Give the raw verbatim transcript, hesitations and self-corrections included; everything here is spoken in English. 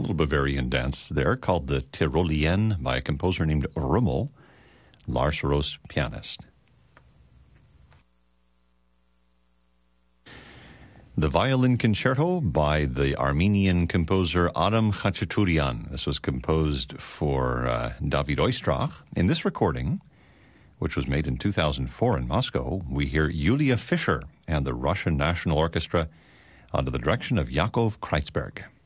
A little Bavarian dance there called the Tyrolienne by a composer named Rümmel, Lars Roos pianist. The Violin Concerto by the Armenian composer Adam Khachaturian. This was composed for uh, David Oistrakh. In this recording, which was made in two thousand four in Moscow, we hear Yulia Fischer and the Russian National Orchestra under the direction of Yakov Kreizberg.